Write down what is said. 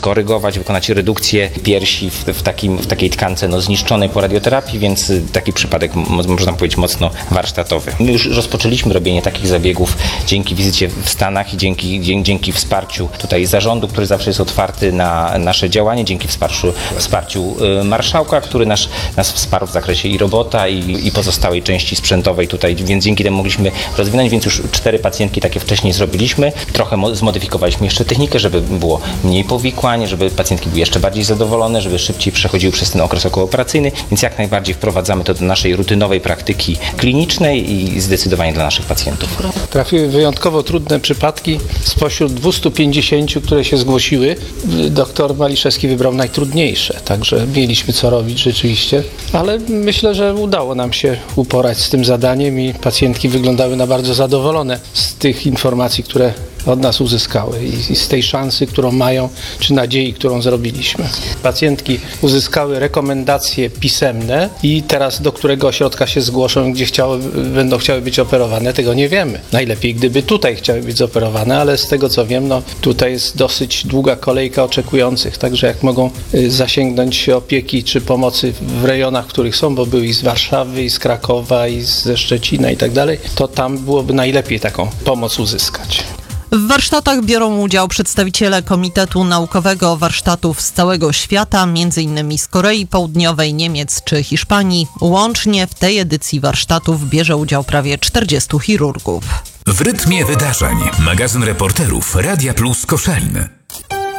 skorygować, wykonać redukcję piersi w takiej tkance zniszczonej po radioterapii, więc taki przypadek, można powiedzieć, mocno warsztatowy. My już rozpoczęliśmy robienie takich zabiegów dzięki wizycie w Stanach i dzięki wsparciu tutaj zarządu, który zawsze jest otwarty na nasze działanie, dzięki wsparciu marszałka, który nas wsparł w zakresie i robota, i pozostałej części sprzętowej tutaj, więc dzięki temu mogliśmy rozwinąć, więc już 4 pacjentki takie wcześniej zrobiliśmy. Trochę zmodyfikowaliśmy jeszcze technikę, żeby było mniej powikłań, żeby pacjentki były jeszcze bardziej zadowolone, żeby szybciej przechodziły przez ten okres okołooperacyjny, więc jak najbardziej wprowadzamy to do naszej rutynowej praktyki klinicznej i zdecydowanie dla naszych pacjentów. Trafiły wyjątkowo trudne przypadki. Spośród 250, które się zgłosiły, doktor Maliszewski wybrał najtrudniejsze, także mieliśmy co robić rzeczywiście, ale myślę, że udało nam się uporać z tym zadaniem i pacjentki wyglądały na bardzo zadowolone z tych informacji, które od nas uzyskały i z tej szansy, którą mają, czy nadziei, którą zrobiliśmy. Pacjentki uzyskały rekomendacje pisemne i teraz do którego ośrodka się zgłoszą, gdzie będą chciały być operowane, tego nie wiemy. Najlepiej, gdyby tutaj chciały być operowane, ale z tego co wiem, tutaj jest dosyć długa kolejka oczekujących, także jak mogą zasięgnąć opieki czy pomocy w rejonach, w których są, bo były i z Warszawy, i z Krakowa, i ze Szczecina i tak dalej, to tam byłoby najlepiej taką pomoc uzyskać. W warsztatach biorą udział przedstawiciele Komitetu Naukowego Warsztatów z całego świata, m.in. z Korei Południowej, Niemiec czy Hiszpanii. Łącznie w tej edycji warsztatów bierze udział prawie 40 chirurgów. W rytmie wydarzeń. Magazyn reporterów Radia Plus Koszalin.